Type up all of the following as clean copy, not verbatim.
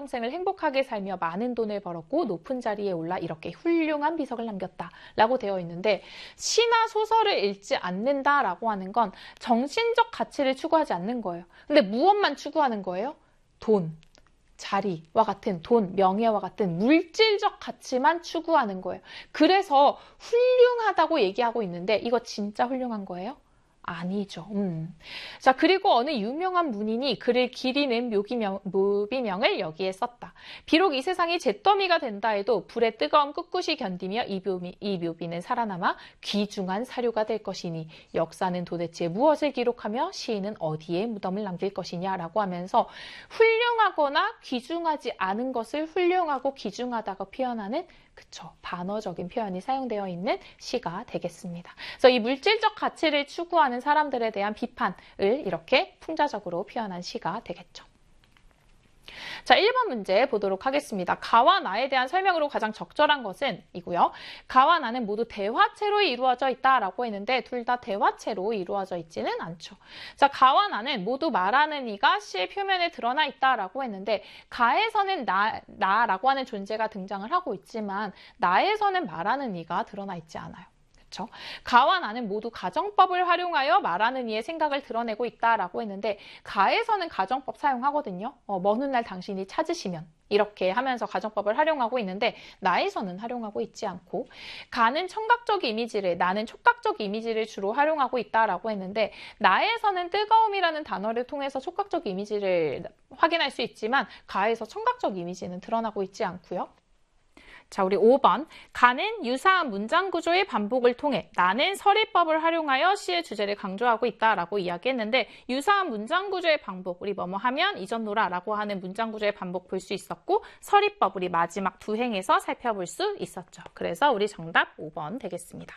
평생을 행복하게 살며 많은 돈을 벌었고 높은 자리에 올라 이렇게 훌륭한 비석을 남겼다 라고 되어 있는데, 시나 소설을 읽지 않는다라고 하는 건 정신적 가치를 추구하지 않는 거예요. 근데 무엇만 추구하는 거예요? 돈, 자리와 같은, 돈, 명예와 같은 물질적 가치만 추구하는 거예요. 그래서 훌륭하다고 얘기하고 있는데 이거 진짜 훌륭한 거예요? 아니죠. 자, 그리고 어느 유명한 문인이 그를 기리는 묘비명을 여기에 썼다. 비록 이 세상이 잿더미가 된다 해도 불의 뜨거움 꿋꿋이 견디며 이 묘비는 살아남아 귀중한 사료가 될 것이니 역사는 도대체 무엇을 기록하며 시인은 어디에 무덤을 남길 것이냐라고 하면서 훌륭하거나 귀중하지 않은 것을 훌륭하고 귀중하다고 표현하는, 그쵸, 반어적인 표현이 사용되어 있는 시가 되겠습니다. 그래서 이 물질적 가치를 추구하는 사람들에 대한 비판을 이렇게 풍자적으로 표현한 시가 되겠죠. 자, 1번 문제 보도록 하겠습니다. 가와 나에 대한 설명으로 가장 적절한 것은 이고요. 가와 나는 모두 대화체로 이루어져 있다라고 했는데 둘 다 대화체로 이루어져 있지는 않죠. 자, 가와 나는 모두 말하는 이가 시의 표면에 드러나 있다라고 했는데 가에서는 나라고 하는 존재가 등장을 하고 있지만 나에서는 말하는 이가 드러나 있지 않아요. 그렇죠? 가와 나는 모두 가정법을 활용하여 말하는 이의 생각을 드러내고 있다라고 했는데 가에서는 가정법 사용하거든요. 먼 훗날 당신이 찾으시면 이렇게 하면서 가정법을 활용하고 있는데 나에서는 활용하고 있지 않고, 가는 청각적 이미지를, 나는 촉각적 이미지를 주로 활용하고 있다라고 했는데 나에서는 뜨거움이라는 단어를 통해서 촉각적 이미지를 확인할 수 있지만 가에서 청각적 이미지는 드러나고 있지 않고요. 자, 우리 5번. 가는 유사한 문장 구조의 반복을 통해 나는 서리법을 활용하여 시의 주제를 강조하고 있다라고 이야기했는데 유사한 문장 구조의 반복, 우리 뭐뭐 하면 잊었노라 라고 하는 문장 구조의 반복 볼 수 있었고 서리법 우리 마지막 두 행에서 살펴볼 수 있었죠. 그래서 우리 정답 5번 되겠습니다.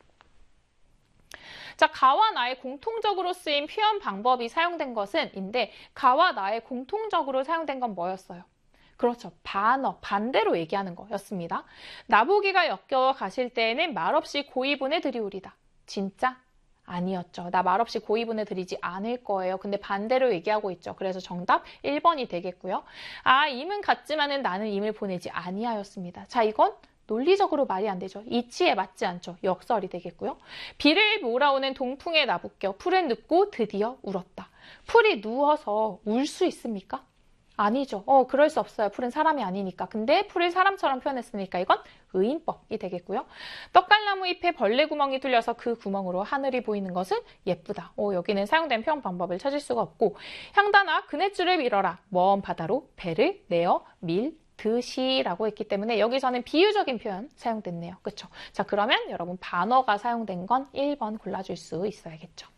자, 가와 나의 공통적으로 쓰인 표현 방법이 사용된 것은 인데 가와 나의 공통적으로 사용된 건 뭐였어요? 그렇죠. 반어, 반대로 얘기하는 거였습니다. 나보기가 역겨워 가실 때에는 말없이 고이 보내드리우리다. 진짜? 아니었죠. 나 말없이 고이 보내드리지 않을 거예요. 근데 반대로 얘기하고 있죠. 그래서 정답 1번이 되겠고요. 아, 임은 같지만은 나는 임을 보내지 아니하였습니다. 자, 이건 논리적으로 말이 안 되죠. 이치에 맞지 않죠. 역설이 되겠고요. 비를 몰아오는 동풍에 나부껴 풀은 눕고 드디어 울었다. 풀이 누워서 울 수 있습니까? 아니죠. 그럴 수 없어요. 풀은 사람이 아니니까. 근데 풀을 사람처럼 표현했으니까 이건 의인법이 되겠고요. 떡갈나무 잎에 벌레 구멍이 뚫려서 그 구멍으로 하늘이 보이는 것은 예쁘다. 여기는 사용된 표현 방법을 찾을 수가 없고, 향단아 그네줄을 밀어라. 먼 바다로 배를 내어 밀듯이라고 했기 때문에 여기서는 비유적인 표현 사용됐네요. 그렇죠? 자, 그러면 여러분 반어가 사용된 건 1번 골라줄 수 있어야겠죠.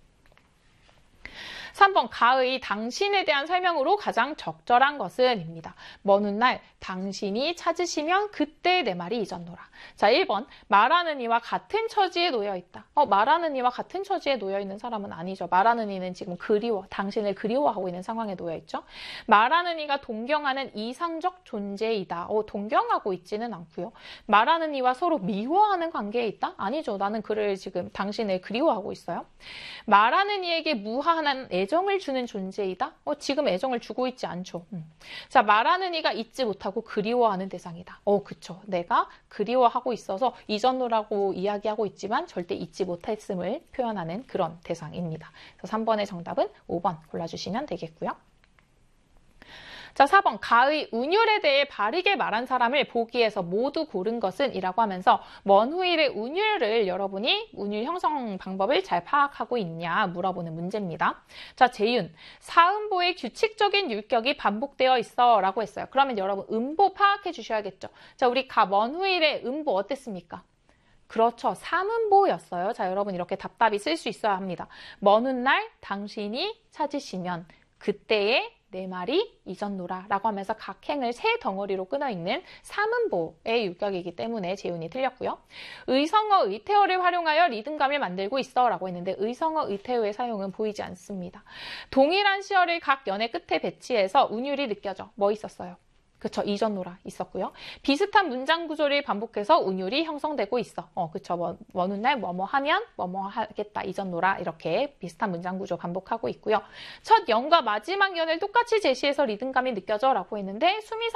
3번 가의 당신에 대한 설명으로 가장 적절한 것은 입니다. 먼 훗날 당신이 찾으시면 그때 내 말이 잊었노라. 자, 1번 말하는 이와 같은 처지에 놓여 있다. 말하는 이와 같은 처지에 놓여 있는 사람은 아니죠. 말하는 이는 지금 당신을 그리워하고 있는 상황에 놓여 있죠. 말하는 이가 동경하는 이상적 존재이다. 동경하고 있지는 않고요. 말하는 이와 서로 미워하는 관계에 있다? 아니죠. 나는 당신을 그리워하고 있어요. 말하는 이에게 무한한 애정을 주는 존재이다? 지금 애정을 주고 있지 않죠. 자, 말하는 이가 잊지 못하고 그리워하는 대상이다. 그쵸. 내가 그리워하고 있어서 잊었노라고 이야기하고 있지만 절대 잊지 못했음을 표현하는 그런 대상입니다. 그래서 3번의 정답은 5번 골라주시면 되겠고요. 자, 4번 가의 운율에 대해 바르게 말한 사람을 보기에서 모두 고른 것은 이라고 하면서 먼 후일의 운율을 여러분이 운율 형성 방법을 잘 파악하고 있냐 물어보는 문제입니다. 자, 재윤, 사음보의 규칙적인 율격이 반복되어 있어 라고 했어요. 그러면 여러분 음보 파악해 주셔야겠죠. 자, 우리 먼 후일의 음보 어땠습니까? 그렇죠. 삼음보였어요. 자, 여러분 이렇게 답답히 쓸 수 있어야 합니다. 먼 훗날 당신이 찾으시면 그때의 내 말이 잊었노라 라고 하면서 각 행을 세 덩어리로 끊어있는 삼음보의 율격이기 때문에 재훈이 틀렸고요. 의성어, 의태어를 활용하여 리듬감을 만들고 있어 라고 했는데 의성어, 의태어의 사용은 보이지 않습니다. 동일한 시어를 각 연의 끝에 배치해서 운율이 느껴져. 뭐 있었어요? 그쵸, 잊었노라 있었고요. 비슷한 문장 구조를 반복해서 운율이 형성되고 있어. 그쵸, 먼 훗날 뭐뭐 하면 뭐뭐 하겠다, 잊었노라 이렇게 비슷한 문장 구조 반복하고 있고요. 첫 연과 마지막 연을 똑같이 제시해서 리듬감이 느껴져 라고 했는데 수미상